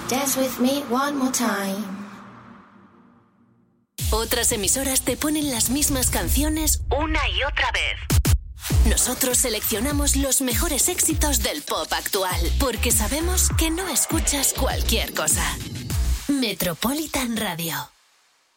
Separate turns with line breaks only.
Dance with me one more time.
Otras emisoras te ponen las mismas canciones una y otra vez. Nosotros seleccionamos los mejores éxitos del pop actual, porque sabemos que no escuchas cualquier cosa. Metropolitan Radio.